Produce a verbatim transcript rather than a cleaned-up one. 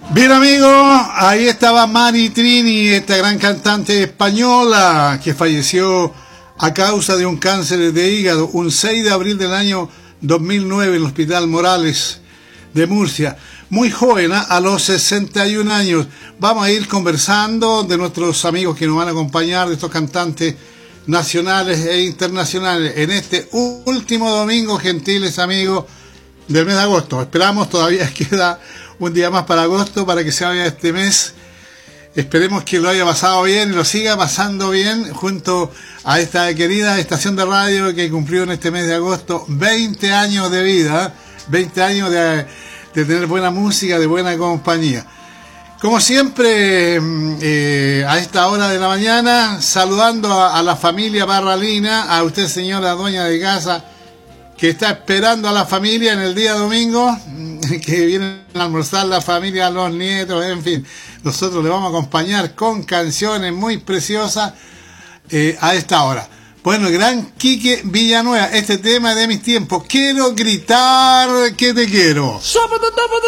Bien, amigos, ahí estaba Mari Trini, esta gran cantante española que falleció a causa de un cáncer de hígado un seis de abril del año dos mil nueve en el Hospital Morales de Murcia. Muy joven, ¿eh? A los sesenta y un años. Vamos a ir conversando de nuestros amigos que nos van a acompañar, de estos cantantes nacionales e internacionales, en este último domingo, gentiles amigos, del mes de agosto. Esperamos, todavía queda un día más para agosto, para que se vaya este mes. Esperemos que lo haya pasado bien y lo siga pasando bien junto a esta querida estación de radio que cumplió en este mes de agosto veinte años de vida, veinte años de, de tener buena música, de buena compañía. Como siempre, eh, a esta hora de la mañana, saludando a, a la familia Barralina, a usted, señora dueña de casa, que está esperando a la familia en el día domingo, que vienen a almorzar la familia, los nietos, en fin. Nosotros le vamos a acompañar con canciones muy preciosas eh, a esta hora. Bueno, gran Quique Villanueva, este tema de mis tiempos. Quiero gritar que te quiero.